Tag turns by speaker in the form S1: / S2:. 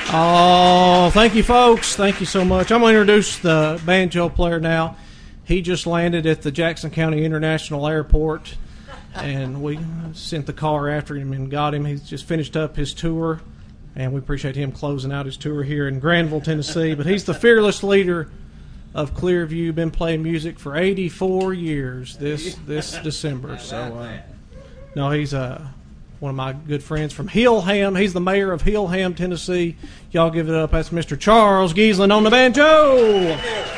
S1: Oh, thank you, folks. Thank you so much. I'm going to introduce the banjo player now. He just landed at the Jackson County International Airport, and we sent the car after him and got him. He's just finished up his tour, and we appreciate him closing out his tour here in Granville, Tennessee. But he's the fearless leader of Clearview, been playing music for 84 years this December. So, no, he's one of my good friends from Hillham. He's the mayor of Hillham, Tennessee. Y'all give it up. That's Mr. Charles Giesland on the banjo.